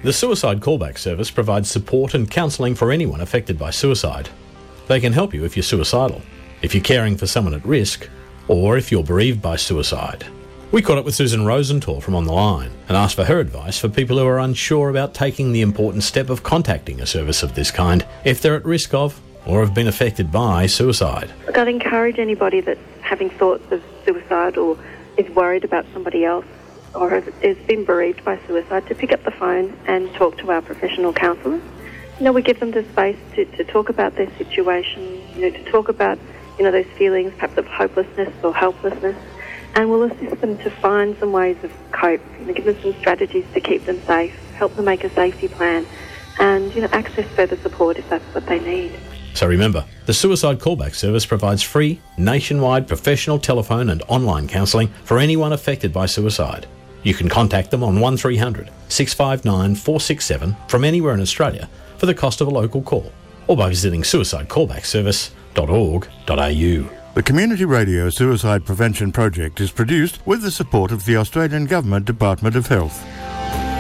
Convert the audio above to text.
The Suicide Callback Service provides support and counselling for anyone affected by suicide. They can help you if you're suicidal, if you're caring for someone at risk, or if you're bereaved by suicide. We caught up with Susan Rosenthal from On the Line and asked for her advice for people who are unsure about taking the important step of contacting a service of this kind if they're at risk of or have been affected by suicide. Look, I'd encourage anybody that's having thoughts of suicide or is worried about somebody else or has been bereaved by suicide to pick up the phone and talk to our professional counsellors. We give them the space to talk about their situation, to talk about, those feelings perhaps of hopelessness or helplessness, and we'll assist them to find some ways of cope, give them some strategies to keep them safe, help them make a safety plan, and, access further support if that's what they need. So remember, the Suicide Callback Service provides free, nationwide professional telephone and online counselling for anyone affected by suicide. You can contact them on 1300 659 467 from anywhere in Australia for the cost of a local call, or by visiting suicidecallbackservice.org.au. The Community Radio Suicide Prevention Project is produced with the support of the Australian Government Department of Health.